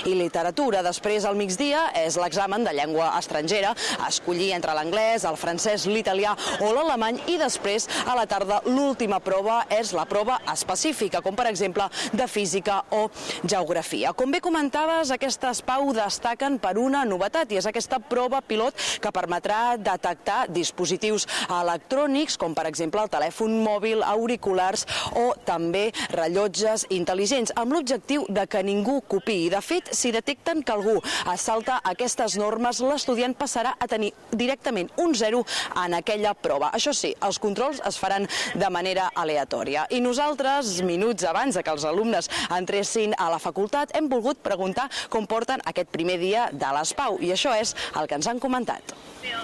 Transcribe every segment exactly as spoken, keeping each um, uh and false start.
i literatura. Després, al migdia, és l'examen de llengua estrangera, a escollir entre l'anglès, el francès, l'italià o l'alemany, i després, a la tarda, l'última prova és la prova específica, com per exemple de física o geografia. Com bé comentaves, aquestes Pau destaquen per una novetat, i és aquesta prova pilot que permetrà detectar dispositius electrònics, com per exemple el telèfon mòbil, auriculars o també rellotges intel·ligents, amb l'objectiu de que ningú copiï. De fet, si detecten que algú es salta aquestes normes, l'estudiant passarà a tenir directament un zero en aquella prova. Això sí, els controls es faran de manera aleatòria. I nosaltres, minuts abans de que els alumnes entressin a la facultat, hem volgut preguntar com porten aquest primer dia de les Pau, i això és el que ens han comentat.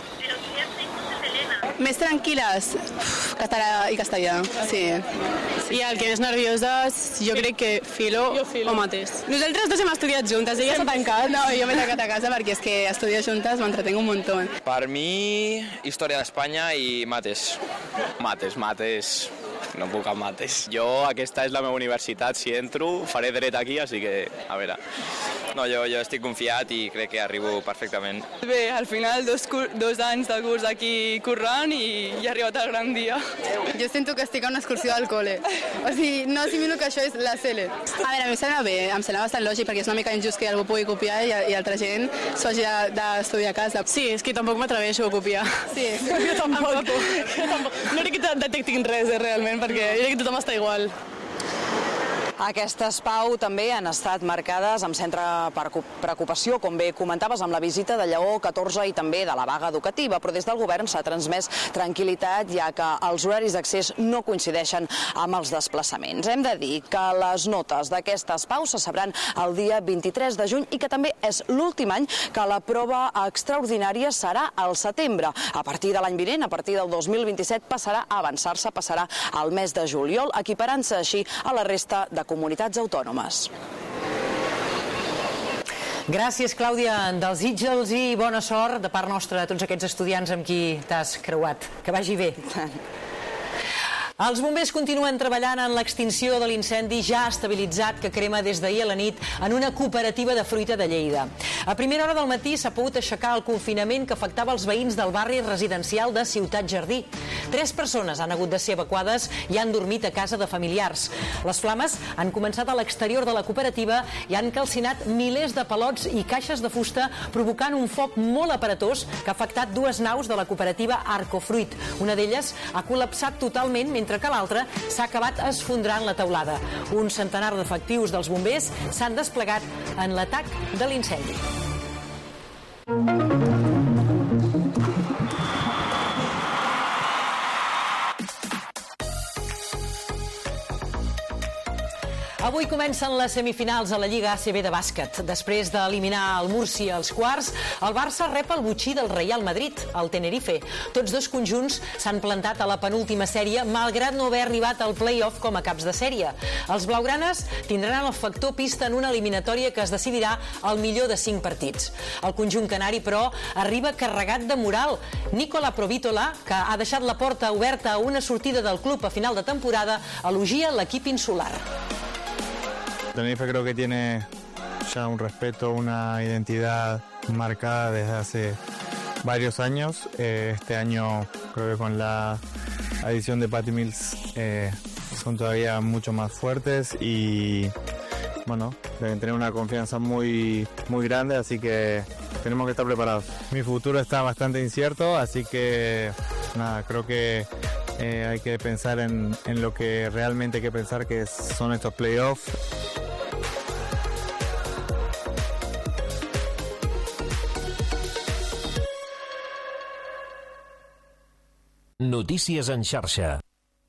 Més tranquil·les, català i castellà, sí. I el que més nervioses, jo crec que filo o mates. Nosaltres dos hem estudiat juntes, ella s'ha tancat. No, jo m'he tancat a casa perquè és que estudiar juntes m'entretengo un muntó. Per mi, història d'Espanya i mates. Mates, mates... No puc amb mates. Jo, aquesta és la meva universitat, si entro, faré dret aquí, així que, a veure... No, jo, jo estic confiat i crec que arribo perfectament. Bé, al final, dos, dos anys de curs aquí currant i ja he arribat al gran dia. Jo sento que estic a una excursió al col·le. O sigui, no assimilo que això és la C L. A veure, a mi em sembla bé, em sembla bastant lògic, perquè és una mica injust que algú pugui copiar i, i altra gent s'hagi d'estudiar a casa. Sí, és que tampoc m'atreveixo a copiar. Sí. Jo tampoc. Jo tampoc. No crec que detectin res, eh, realment, perquè jo crec que tothom està igual. Aquestes Pau també han estat marcades amb centre preocupació, com bé comentaves, amb la visita de Lleó catorze i també de la vaga educativa, però des del govern s'ha transmès tranquil·litat, ja que els horaris d'accés no coincideixen amb els desplaçaments. Hem de dir que les notes d'aquestes Pau se sabran el dia vint-i-tres de juny i que també és l'últim any que la prova extraordinària serà al setembre. A partir de l'any vinent, a partir del dos mil vint-i-set, passarà a avançar-se, passarà al mes de juliol, equiparant-se així a la resta de comunitats autònomes. Gràcies, Clàudia, dels Sitges, i bona sort de part nostra a tots aquests estudiants amb qui t'has creuat. Que vagi bé. Els bombers continuen treballant en l'extinció de l'incendi ja estabilitzat que crema des d'ahir a la nit en una cooperativa de fruita de Lleida. A primera hora del matí s'ha pogut aixecar el confinament que afectava els veïns del barri residencial de Ciutat Jardí. Tres persones han hagut de ser evacuades i han dormit a casa de familiars. Les flames han començat a l'exterior de la cooperativa i han calcinat milers de palots i caixes de fusta, provocant un foc molt aparatós que ha afectat dues naus de la cooperativa Arcofruit. Una d'elles ha col·lapsat totalment, mentre que l'altra s'ha acabat esfondrant la teulada. Un centenar d'efectius dels bombers s'han desplegat en l'atac de l'incendi. Avui comencen les semifinals a la Lliga A C B de bàsquet. Després d'eliminar el Múrcia als quarts, el Barça rep el botxí del Real Madrid, el Tenerife. Tots dos conjunts s'han plantat a la penúltima sèrie, malgrat no haver arribat al play-off com a caps de sèrie. Els blaugranes tindran el factor pista en una eliminatòria que es decidirà al millor de cinc partits. El conjunt canari, però, arriba carregat de moral. Nicola Provítola, que ha deixat la porta oberta a una sortida del club a final de temporada, elogia l'equip insular. Tenerife creo que tiene ya un respeto, una identidad marcada desde hace varios años. Eh, este año creo que con la adición de Patty Mills eh, son todavía mucho más fuertes y bueno, deben tener una confianza muy, muy grande, así que tenemos que estar preparados. Mi futuro está bastante incierto, así que nada, creo que eh, hay que pensar en, en lo que realmente hay que pensar, que son estos playoffs. Notícies en xarxa.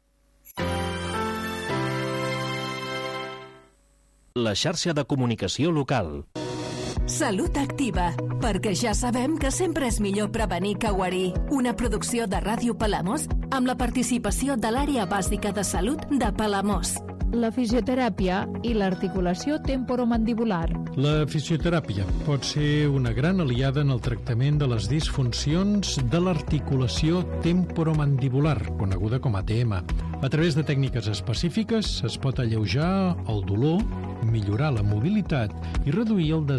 La xarxa de comunicació local. Salut Activa, perquè ja sabem que sempre és millor prevenir que guarir. Una producció de Ràdio Palamós amb la participació de l'àrea bàsica de salut de Palamós. La fisioteràpia i l'articulació temporomandibular. La fisioteràpia pot ser una gran aliada en el tractament de les disfuncions de l'articulació temporomandibular, coneguda com a T M. A través de tècniques específiques es pot alleujar el dolor, millorar la mobilitat i reduir el